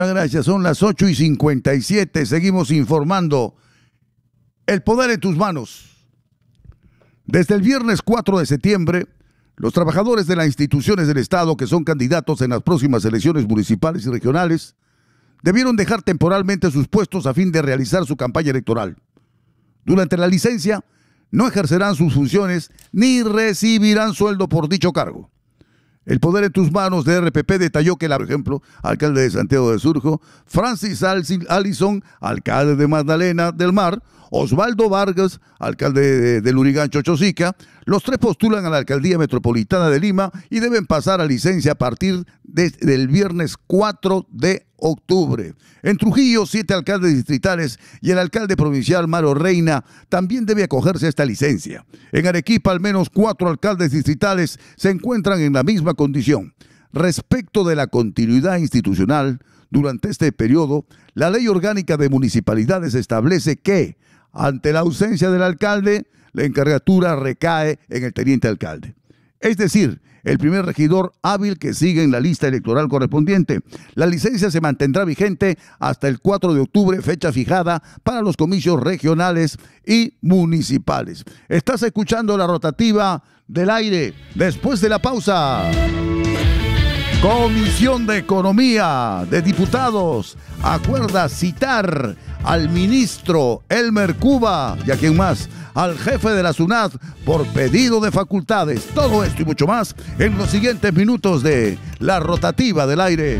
Gracias, son las 8:57. Seguimos informando. El poder en tus manos. Desde el viernes 4 de septiembre, los trabajadores de las instituciones del Estado que son candidatos en las próximas elecciones municipales y regionales debieron dejar temporalmente sus puestos a fin de realizar su campaña electoral. Durante la licencia, no ejercerán sus funciones ni recibirán sueldo por dicho cargo. El poder en tus manos de RPP detalló que, por ejemplo, alcalde de Santiago de Surco, Francis Allison, alcalde de Magdalena del Mar, Osvaldo Vargas, alcalde de Lurigancho Chosica, los tres postulan a la alcaldía metropolitana de Lima y deben pasar a licencia a partir del viernes 4 de octubre. En Trujillo, 7 alcaldes distritales y el alcalde provincial Maro Reina también debe acogerse a esta licencia. En Arequipa, al menos 4 alcaldes distritales se encuentran en la misma condición. Respecto de la continuidad institucional, durante este periodo, la Ley Orgánica de Municipalidades establece que, ante la ausencia del alcalde, la encargatura recae en el teniente alcalde. Es decir, el primer regidor hábil que sigue en la lista electoral correspondiente. La licencia se mantendrá vigente hasta el 4 de octubre, fecha fijada para los comicios regionales y municipales. Estás escuchando la rotativa del aire. Después de la pausa, Comisión de Economía de Diputados acuerda citar al ministro Elmer Cuba y a quien más, al jefe de la SUNAT por pedido de facultades. Todo esto y mucho más en los siguientes minutos de la rotativa del aire.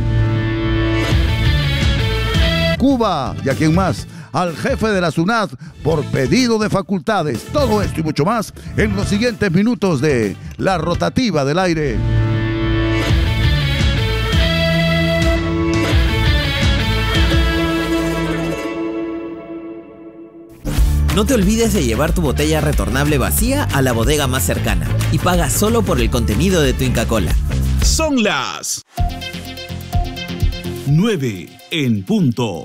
Cuba y a quien más, al jefe de la SUNAT por pedido de facultades. Todo esto y mucho más en los siguientes minutos de la rotativa del aire. No te olvides de llevar tu botella retornable vacía a la bodega más cercana y paga solo por el contenido de tu Inca Kola. Son las 9 en punto.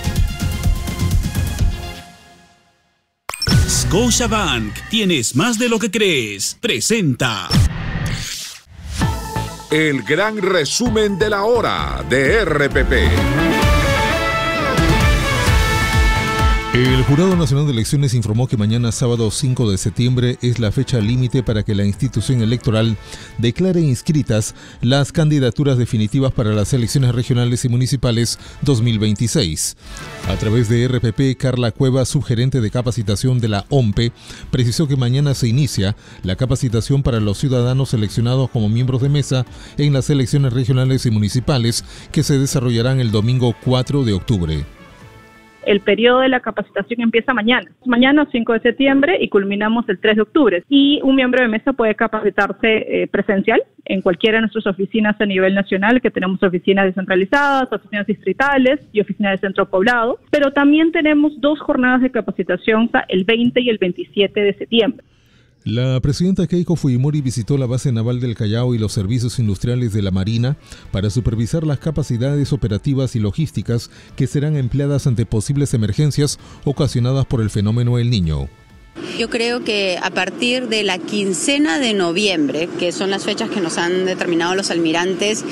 Scotiabank, tienes más de lo que crees. Presenta el gran resumen de la hora de RPP. El Jurado Nacional de Elecciones informó que mañana, sábado 5 de septiembre, es la fecha límite para que la institución electoral declare inscritas las candidaturas definitivas para las elecciones regionales y municipales 2026. A través de RPP, Carla Cueva, subgerente de capacitación de la OMPE, precisó que mañana se inicia la capacitación para los ciudadanos seleccionados como miembros de mesa en las elecciones regionales y municipales que se desarrollarán el domingo 4 de octubre. El periodo de la capacitación empieza mañana 5 de septiembre y culminamos el 3 de octubre. Y un miembro de mesa puede capacitarse presencial en cualquiera de nuestras oficinas a nivel nacional, que tenemos oficinas descentralizadas, oficinas distritales y oficinas de centro poblado. Pero también tenemos 2 jornadas de capacitación el 20 y el 27 de septiembre. La presidenta Keiko Fujimori visitó la base naval del Callao y los servicios industriales de la Marina para supervisar las capacidades operativas y logísticas que serán empleadas ante posibles emergencias ocasionadas por el fenómeno El Niño. Yo creo que a partir de la quincena de noviembre, que son las fechas que nos han determinado los almirantes,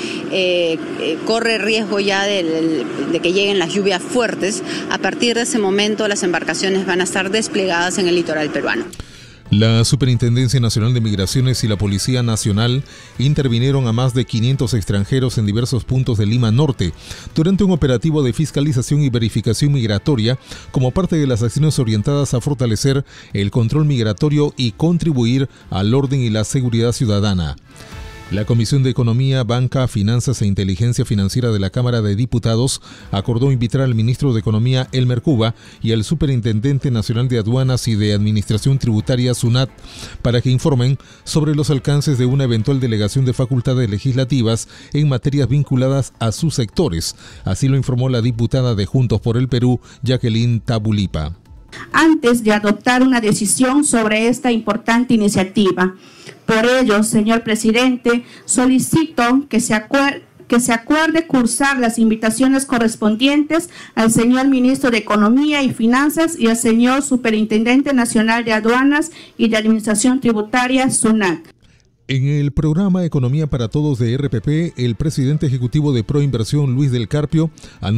corre riesgo ya de que lleguen las lluvias fuertes. A partir de ese momento las embarcaciones van a estar desplegadas en el litoral peruano. La Superintendencia Nacional de Migraciones y la Policía Nacional intervinieron a más de 500 extranjeros en diversos puntos de Lima Norte durante un operativo de fiscalización y verificación migratoria como parte de las acciones orientadas a fortalecer el control migratorio y contribuir al orden y la seguridad ciudadana. La Comisión de Economía, Banca, Finanzas e Inteligencia Financiera de la Cámara de Diputados acordó invitar al ministro de Economía, Elmer Cuba, y al Superintendente Nacional de Aduanas y de Administración Tributaria, SUNAT, para que informen sobre los alcances de una eventual delegación de facultades legislativas en materias vinculadas a sus sectores. Así lo informó la diputada de Juntos por el Perú, Jacqueline Tabulipa. Antes de adoptar una decisión sobre esta importante iniciativa. Por ello, señor presidente, solicito que se acuerde cursar las invitaciones correspondientes al señor ministro de Economía y Finanzas y al señor Superintendente Nacional de Aduanas y de Administración Tributaria, SUNAT. En el programa Economía para Todos de RPP, el presidente ejecutivo de Proinversión, Luis del Carpio, anunció